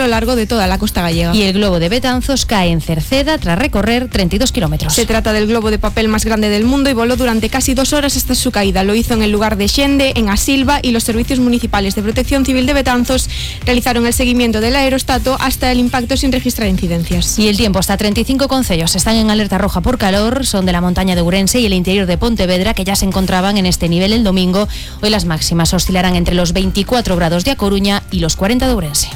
lo largo de toda la costa gallega. Y el globo de Betanzos cae en Cerceda tras recorrer 32 kilómetros. Se trata del globo de papel más grande del mundo y voló durante casi 2 horas hasta su caída. Lo hizo en el lugar de Xende, en Asilva, y los servicios municipales de protección civil de Betanzos realizaron el seguimiento del aerostato hasta el impacto sin registrar incidencias. Y el tiempo, hasta 35 concellos están en alerta roja por calor, son de la montaña de Ourense y el interior de Pontevedra, que ya se encontraban en este nivel el domingo. Hoy las máximas oscilarán entre los 24 grados de A Coruña y los 40 de Ourense.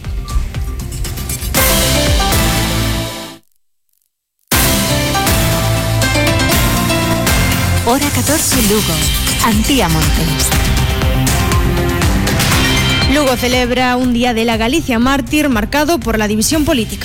Hora 14 Lugo, Antía Montes. Lugo celebra un día de la Galicia mártir marcado por la división política.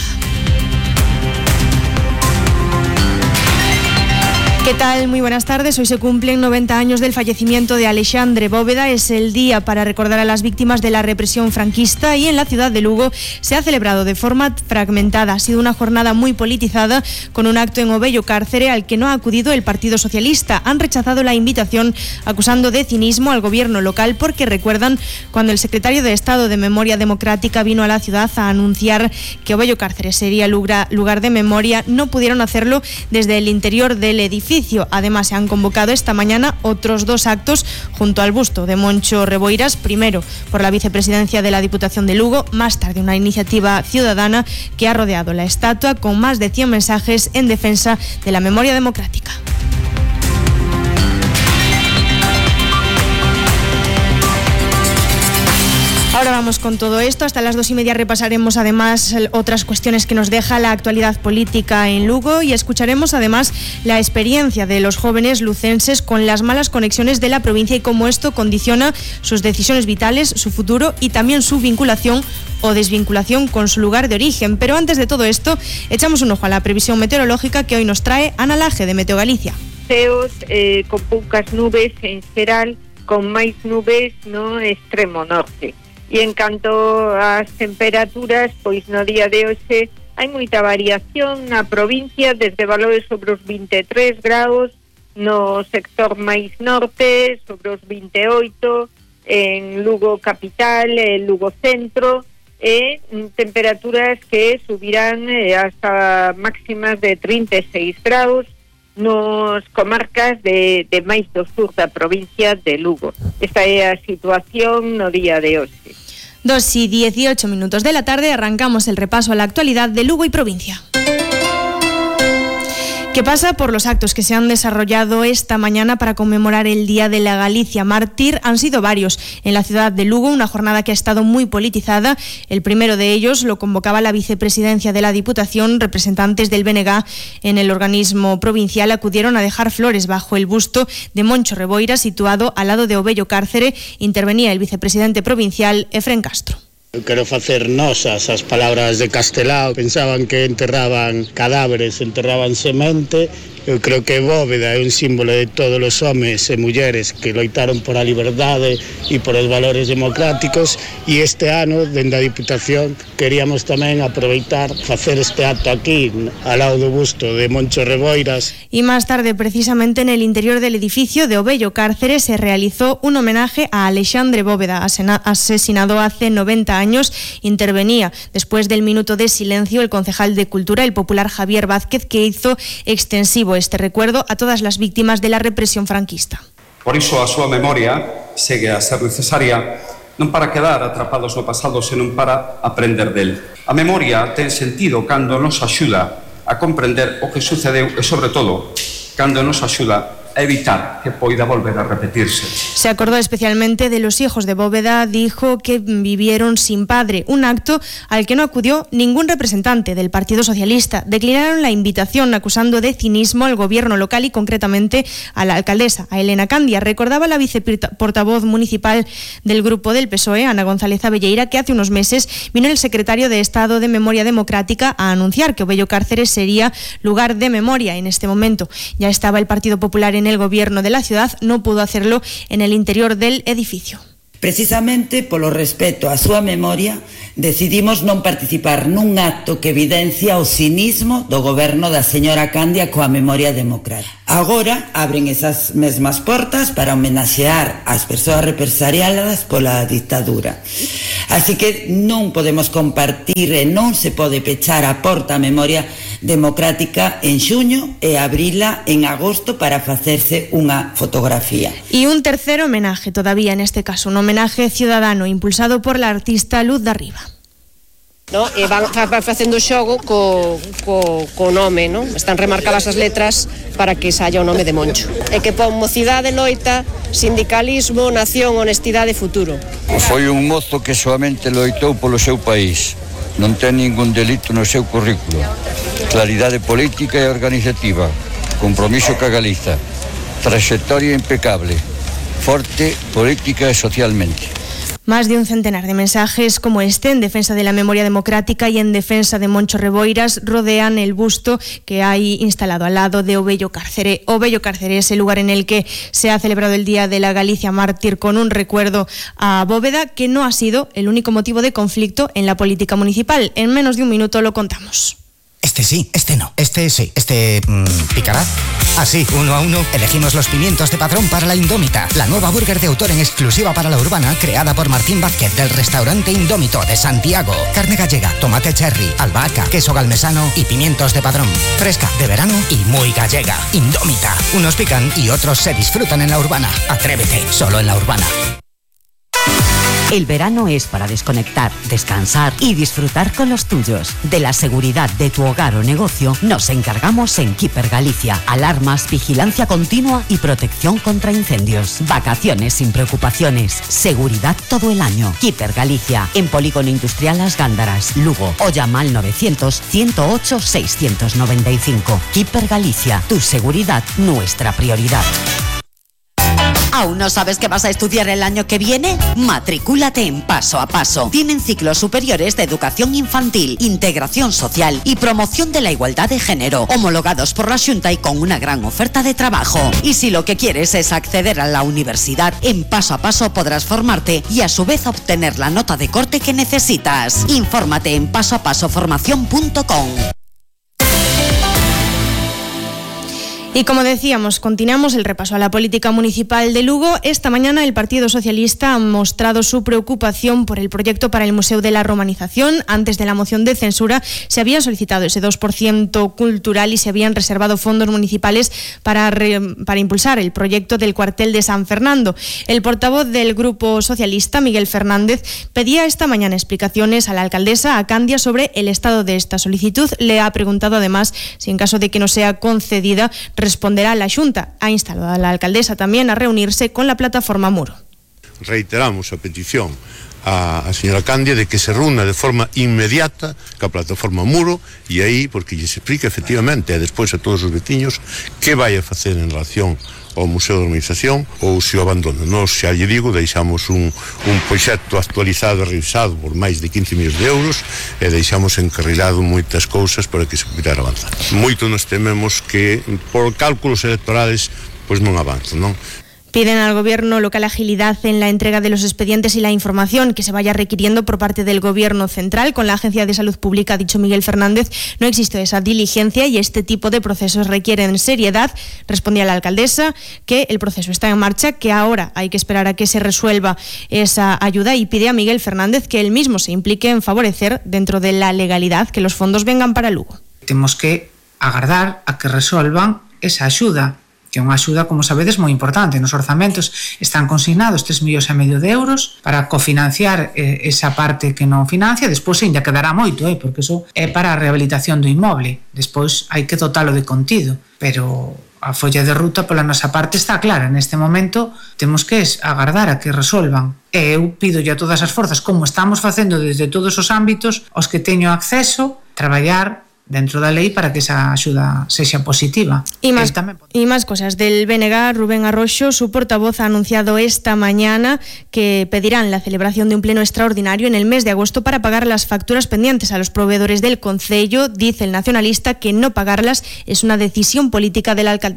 ¿Qué tal? Muy buenas tardes. Hoy se cumplen 90 años del fallecimiento de Alexandre Bóveda. Es el día para recordar a las víctimas de la represión franquista y en la ciudad de Lugo se ha celebrado de forma fragmentada. Ha sido una jornada muy politizada con un acto en Obello Cárcere al que no ha acudido el Partido Socialista. Han rechazado la invitación acusando de cinismo al gobierno local porque recuerdan cuando el secretario de Estado de Memoria Democrática vino a la ciudad a anunciar que Obello Cárcere sería lugar de memoria. No pudieron hacerlo desde el interior del edificio. Además, se han convocado esta mañana otros 2 actos junto al busto de Moncho Reboiras, primero por la vicepresidencia de la Diputación de Lugo, más tarde una iniciativa ciudadana que ha rodeado la estatua con más de 100 mensajes en defensa de la memoria democrática. Ahora vamos con todo esto. Hasta las 2:30 repasaremos además otras cuestiones que nos deja la actualidad política en Lugo y escucharemos además la experiencia de los jóvenes lucenses con las malas conexiones de la provincia y cómo esto condiciona sus decisiones vitales, su futuro y también su vinculación o desvinculación con su lugar de origen. Pero antes de todo esto, echamos un ojo a la previsión meteorológica que hoy nos trae Ana Laje de Meteo Galicia. Ceos con poucas nubes en xeral, con máis nubes no extremo norte. E en canto ás temperaturas, pois no día de hoxe hai moita variación na provincia, desde valores sobre os 23 graus no sector máis norte, sobre os 28 en Lugo capital, en Lugo centro, e temperaturas que subirán hasta máximas de 36 graus nos comarcas de máis do sur da provincia de Lugo. Esta é a situación no día de hoxe. 2:18 de la tarde, arrancamos el repaso a la actualidad de Lugo y provincia. Que pasa por los actos que se han desarrollado esta mañana para conmemorar el Día de la Galicia Mártir. Han sido varios en la ciudad de Lugo, una jornada que ha estado muy politizada. El primero de ellos lo convocaba la vicepresidencia de la Diputación. Representantes del BNG en el organismo provincial acudieron a dejar flores bajo el busto de Moncho Reboiras, situado al lado de Obello Cárcere. Intervenía el vicepresidente provincial, Efrén Castro. Eu quero facer nosas as palabras de Castelao. Pensaban que enterraban cadáveres, enterraban semente. Eu creo que Bóveda é un símbolo de todos os homes e mulleres que loitaron por a liberdade e por os valores democráticos, e este ano, dende a Diputación, queríamos tamén aproveitar facer este acto aquí, ao lado do busto de Moncho Reboiras. Y más tarde, precisamente en el interior del edificio de Obello Cárcere, se realizó un homenaje a Alexandre Bóveda, asesinado hace 90 años. Intervenía, después del minuto de silencio, el concejal de Cultura, el popular Javier Vázquez, que hizo extensivo este recuerdo a todas las víctimas de la represión franquista. Por iso a súa memoria segue a ser necesaria non para quedar atrapados no pasado, senón para aprender del. A memoria ten sentido cando nos axuda a comprender o que sucedeu e, sobre todo, cando nos axuda a evitar que poida volver a repetirse. Se acordó especialmente de los hijos de Bóveda, dijo que vivieron sin padre, un acto al que no acudió ningún representante del Partido Socialista. Declinaron la invitación acusando de cinismo al gobierno local y concretamente a la alcaldesa, a Elena Candia. Recordaba la viceportavoz municipal del grupo del PSOE, Ana González Abelleira, que hace unos meses vino el secretario de Estado de Memoria Democrática a anunciar que Obello Cárcere sería lugar de memoria. En este momento ya estaba el Partido Popular en el gobierno de la ciudad, no pudo hacerlo en el interior del edificio. Precisamente polo respeto á súa memoria, decidimos non participar nun acto que evidencia o cinismo do goberno da señora Candia coa memoria democrática. Agora abren esas mesmas portas para homenaxear as persoas represaliadas pola dictadura. Así que non podemos compartir e non se pode pechar a porta á memoria democrática en xuño e abrila en agosto para facerse unha fotografía. Y un tercer homenaje todavía, en este caso, un homenaje ciudadano impulsado por la artista Luz de Arriba. No, e van facendo xogo co nome, no? Están remarcadas as letras para que saia o nome de Moncho. E que pon mocidade, loita, sindicalismo, nación, honestidade e futuro. Foi un mozo que soamente loitou polo seu país. Non ten ningún delito no seu currículo. Claridade política e organizativa, compromiso ca Galiza, trayectoria impecable, forte política e socialmente. Más de un centenar de mensajes como este en defensa de la memoria democrática y en defensa de Moncho Reboiras rodean el busto que hay instalado al lado de Obello Cárcere. Obello Cárcere es el lugar en el que se ha celebrado el Día de la Galicia Mártir con un recuerdo a Bóveda, que no ha sido el único motivo de conflicto en la política municipal. En menos de un minuto lo contamos. Este sí, este no, este sí, este picará. Así, 1-1, elegimos los pimientos de Padrón para la Indómita, la nueva burger de autor en exclusiva para la urbana, creada por Martín Vázquez del restaurante Indómito de Santiago. Carne gallega, tomate cherry, albahaca, queso galmesano y pimientos de Padrón. Fresca, de verano y muy gallega. Indómita. Unos pican y otros se disfrutan en la urbana. Atrévete, solo en la urbana. El verano es para desconectar, descansar y disfrutar con los tuyos. De la seguridad de tu hogar o negocio nos encargamos en Keeper Galicia. Alarmas, vigilancia continua y protección contra incendios. Vacaciones sin preocupaciones. Seguridad todo el año. Keeper Galicia, en Polígono Industrial Las Gándaras, Lugo. O llama al 900-108-695. Keeper Galicia, tu seguridad, nuestra prioridad. ¿Aún no sabes qué vas a estudiar el año que viene? Matricúlate en Paso a Paso. Tienen ciclos superiores de educación infantil, integración social y promoción de la igualdad de género, homologados por la Xunta y con una gran oferta de trabajo. Y si lo que quieres es acceder a la universidad, en Paso a Paso podrás formarte y a su vez obtener la nota de corte que necesitas. Infórmate en pasoapasoformación.com. Y como decíamos, continuamos el repaso a la política municipal de Lugo. Esta mañana el Partido Socialista ha mostrado su preocupación por el proyecto para el Museo de la Romanización. Antes de la moción de censura se había solicitado ese 2% cultural y se habían reservado fondos municipales para impulsar el proyecto del cuartel de San Fernando. El portavoz del Grupo Socialista, Miguel Fernández, pedía esta mañana explicaciones a la alcaldesa, a Candia, sobre el estado de esta solicitud. Le ha preguntado además si en caso de que no sea concedida responderá a la Xunta. Ha instado a la alcaldesa también a reunirse con la plataforma Muro. Reiteramos a petición a señora Candia de que se reúna de forma inmediata ca plataforma Muro e aí, porque lle se explica efectivamente e despois a todos os veciños que vai a facer en relación ao Museo de Romanización ou se o abandona. Nós, xa lle digo, deixamos un proxecto actualizado e revisado por máis de 15 millones de euros e deixamos encarrilado moitas cousas para que se pudera avanzar. Moito nos tememos que por cálculos electorales pois non avanzan, non? Piden al Gobierno local agilidad en la entrega de los expedientes y la información que se vaya requiriendo por parte del Gobierno central. Con la Agencia de Salud Pública, ha dicho Miguel Fernández, no existe esa diligencia y este tipo de procesos requieren seriedad. Respondía la alcaldesa que el proceso está en marcha, que ahora hay que esperar a que se resuelva esa ayuda, y pide a Miguel Fernández que él mismo se implique en favorecer, dentro de la legalidad, que los fondos vengan para Lugo. Temos que agardar a que resolvan esa axuda, que é unha axuda, como sabedes, moi importante. Nos orzamentos están consignados 3,5 millóns de euros para cofinanciar esa parte que non financia. Despois ainda quedará moito, porque iso é para a rehabilitación do inmoble. Despois hai que dotalo de contido, pero a folla de ruta pola nosa parte está clara. Neste momento temos que agardar a que resolvan. E eu pido a todas as forzas, como estamos facendo desde todos os ámbitos, os que teño acceso, traballar dentro da lei para que esa axuda sexa positiva. Y más cosas del BNG. Rubén Arroxo, su portavoz, ha anunciado esta mañana que pedirán la celebración de un pleno extraordinario en el mes de agosto para pagar las facturas pendientes a los proveedores del concello. Dice el nacionalista que no pagarlas es una decisión política de la alcaldesa.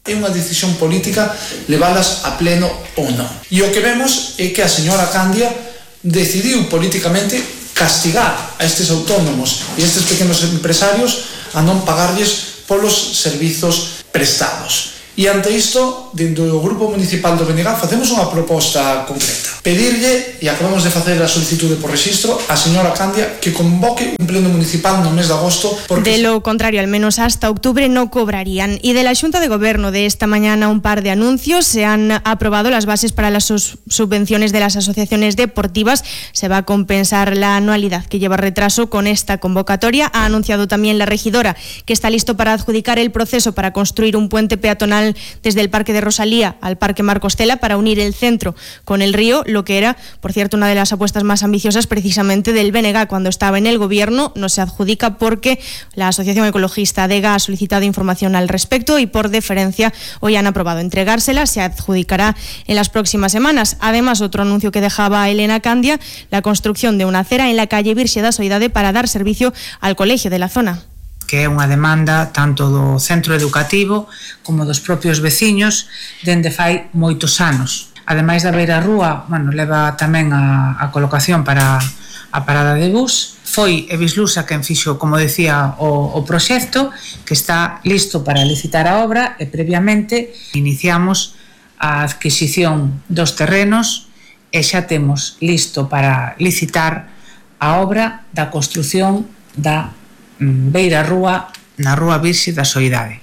É unha decisión política levalas a pleno ou non. E o que vemos é que a señora Candia decidiu políticamente castigar a estes autónomos e a estes pequenos empresarios a non pagarlles polos servizos prestados. E ante isto, dentro do Grupo Municipal do BNG, facemos unha proposta concreta. Pedirlle, e acabamos de facer a solicitude por registro, a señora Candia que convoque un pleno municipal no mes de agosto. De lo contrario, al menos hasta octubre no cobrarían. Y de la Junta de Gobierno de esta mañana un par de anuncios. Se han aprobado las bases para las subvenciones de las asociaciones deportivas. Se va a compensar la anualidad que lleva retraso con esta convocatoria. Ha anunciado también la regidora que está listo para adjudicar el proceso para construir un puente peatonal desde el Parque de Rosalía al Parque Marcos Cela para unir el centro con el río, lo que era, por cierto, una de las apuestas más ambiciosas precisamente del BNG cuando estaba en el gobierno. No se adjudica porque la Asociación Ecologista ADEGA ha solicitado información al respecto y por deferencia hoy han aprobado entregársela. Se adjudicará en las próximas semanas. Además, otro anuncio que dejaba Elena Candia, la construcción de una acera en la calle Virxe da Soidade para dar servicio al colegio de la zona. Que é unha demanda tanto do centro educativo como dos propios veciños dende fai moitos anos. Ademais da beira rúa, leva tamén a colocación para a parada de bus. Foi Evislusa quen fixo, como decía, o proxecto, que está listo para licitar a obra e previamente iniciamos a adquisición dos terrenos e xa temos listo para licitar a obra da construción da beira rúa na Rúa Virxe da Soidade.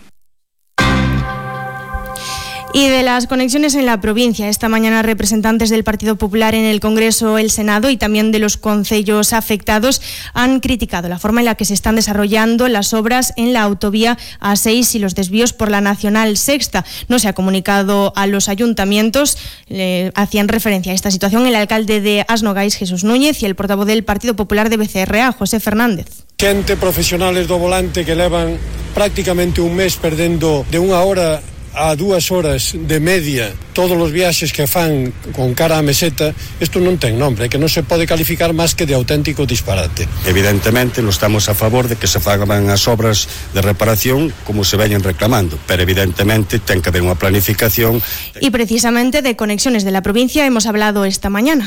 Y de las conexiones en la provincia, esta mañana representantes del Partido Popular en el Congreso, el Senado y también de los concellos afectados han criticado la forma en la que se están desarrollando las obras en la autovía A6 y los desvíos por la Nacional Sexta. No se ha comunicado a los ayuntamientos, hacían referencia a esta situación el alcalde de Asnogais, Jesús Núñez, y el portavoz del Partido Popular de BCRA, José Fernández. Xente profesionales do volante que levan prácticamente un mes perdendo de 1 hora a 2 horas de media todos os viaxes que fan con cara a meseta. Isto non ten nombre, que non se pode calificar máis que de auténtico disparate. Evidentemente non estamos a favor de que se fagan as obras de reparación como se veñen reclamando, pero evidentemente ten que haber unha planificación. Y precisamente de conexiones de la provincia hemos hablado esta mañana.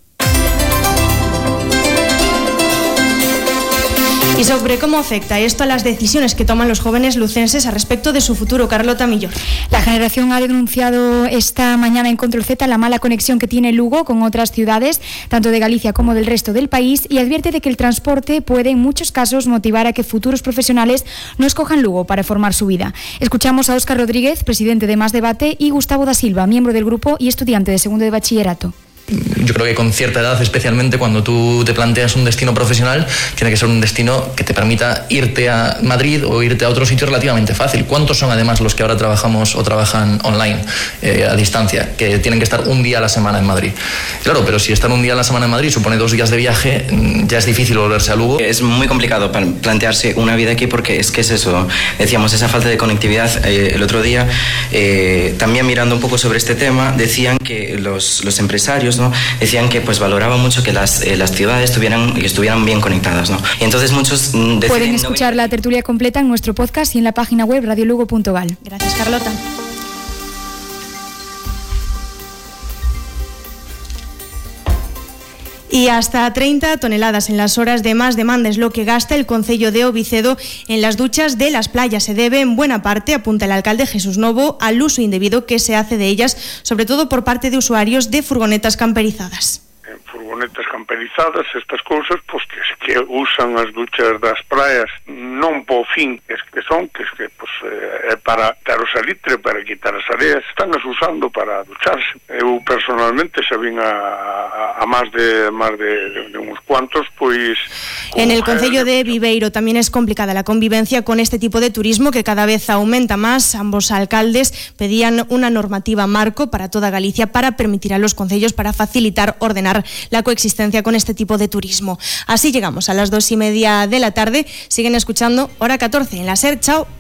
Y sobre cómo afecta esto a las decisiones que toman los jóvenes lucenses a respecto de su futuro. Carlota Millor. La generación ha denunciado esta mañana en Control Z la mala conexión que tiene Lugo con otras ciudades, tanto de Galicia como del resto del país, y advierte de que el transporte puede en muchos casos motivar a que futuros profesionales no escojan Lugo para formar su vida. Escuchamos a Óscar Rodríguez, presidente de Más Debate, y Gustavo da Silva, miembro del grupo y estudiante de segundo de bachillerato. Yo creo que con cierta edad, especialmente cuando tú te planteas un destino profesional, tiene que ser un destino que te permita irte a Madrid o irte a otro sitio relativamente fácil. ¿Cuántos son además los que ahora trabajamos o trabajan online, a distancia, que tienen que estar un día a la semana en Madrid? Claro, pero si estar un día a la semana en Madrid supone 2 días de viaje, ya es difícil volverse a Lugo. Es muy complicado plantearse una vida aquí porque es que es eso, decíamos, esa falta de conectividad. El otro día, también mirando un poco sobre este tema, decían que los empresarios, ¿no?, decían que pues valoraban mucho que las ciudades estuvieran bien conectadas, ¿no? Y entonces muchos pueden escuchar la tertulia completa en nuestro podcast y en la página web radiolugo.gal. Gracias, Carlota. Y hasta 30 toneladas en las horas de más demanda es lo que gasta el concello de Ovicedo en las duchas de las playas. Se debe en buena parte, apunta el alcalde Jesús Novo, al uso indebido que se hace de ellas, sobre todo por parte de usuarios de furgonetas camperizadas. Furgonetas camperizadas, estas cousas, pois que usan as duchas das praias non po fin que son, que é para dar o salitre, para quitar as areas, están as usando para ducharse. Eu personalmente xa vin a máis de uns cuantos, pois... En el concello de Viveiro también es complicada la convivencia con este tipo de turismo que cada vez aumenta más. Ambos alcaldes pedían una normativa marco para toda Galicia para permitir a los concellos para facilitar, ordenar la coexistencia con este tipo de turismo. Así llegamos a las 2:30 de la tarde. Siguen escuchando Hora 14 en la SER. Chao.